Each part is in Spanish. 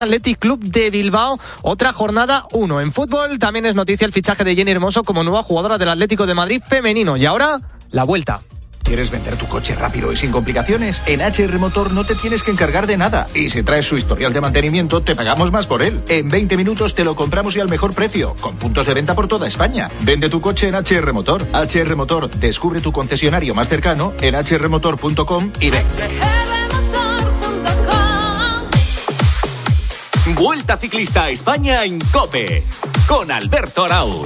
Athletic Club de Bilbao, otra jornada 1. En fútbol también es noticia el fichaje de Jenny Hermoso como nueva jugadora del Atlético de Madrid femenino. Y ahora, la vuelta. ¿Quieres vender tu coche rápido y sin complicaciones? En HR Motor no te tienes que encargar de nada. Y si traes su historial de mantenimiento, te pagamos más por él. En 20 minutos te lo compramos y al mejor precio, con puntos de venta por toda España. Vende tu coche en HR Motor. HR Motor, descubre tu concesionario más cercano en hrmotor.com y ven. Vuelta Ciclista a España en COPE, con Alberto Arauz.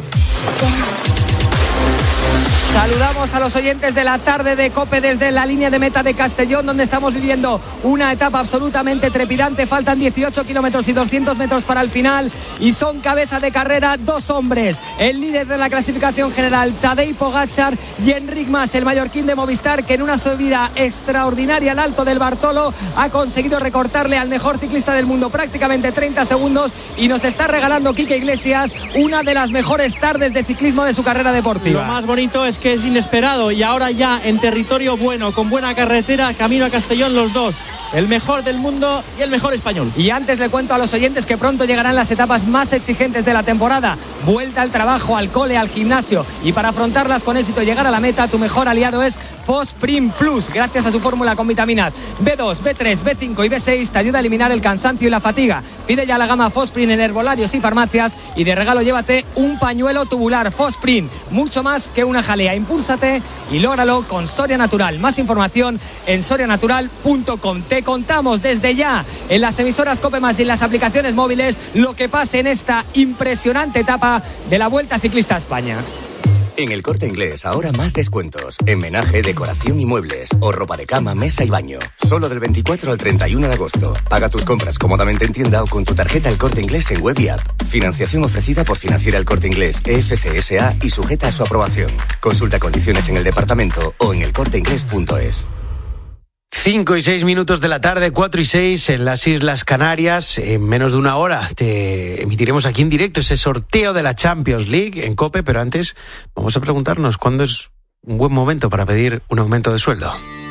Saludamos a los oyentes de la tarde de COPE desde la línea de meta de Castellón, donde estamos viviendo una etapa absolutamente trepidante. Faltan 18 kilómetros y 200 metros para el final y son cabeza de carrera dos hombres. El líder de la clasificación general, Tadej Pogačar, y Enric Mas, el mallorquín de Movistar, que en una subida extraordinaria al Alto del Bartolo ha conseguido recortarle al mejor ciclista del mundo prácticamente 30 segundos y nos está regalando Quique Iglesias una de las mejores tardes de ciclismo de su carrera deportiva. Lo más bonito es que es inesperado y ahora ya en territorio bueno, con buena carretera, camino a Castellón los dos. El mejor del mundo y el mejor español. Y antes le cuento a los oyentes que pronto llegarán las etapas más exigentes de la temporada. Vuelta al trabajo, al cole, al gimnasio. Y para afrontarlas con éxito y llegar a la meta, tu mejor aliado es Fosprin Plus. Gracias a su fórmula con vitaminas B2, B3, B5 y B6 te ayuda a eliminar el cansancio y la fatiga. Pide ya la gama Fosprin en herbolarios y farmacias y de regalo llévate un pañuelo tubular. Fosprin, mucho más que una jalea. Impúlsate y lógralo con Soria Natural. Más información en sorianatural.com. Te contamos desde ya en las emisoras COPE Más y en las aplicaciones móviles lo que pase en esta impresionante etapa de la Vuelta Ciclista a España. En El Corte Inglés ahora más descuentos. En menaje, decoración y muebles. O ropa de cama, mesa y baño. Solo del 24 al 31 de agosto. Paga tus compras cómodamente en tienda o con tu tarjeta El Corte Inglés en web y app. Financiación ofrecida por Financiera El Corte Inglés EFC SA y sujeta a su aprobación. Consulta condiciones en el departamento o en elcorteinglés.es. 5 y 6 minutos de la tarde, 4 y 6 en las Islas Canarias. En menos de una hora te emitiremos aquí en directo ese sorteo de la Champions League en COPE, pero antes vamos a preguntarnos cuándo es un buen momento para pedir un aumento de sueldo.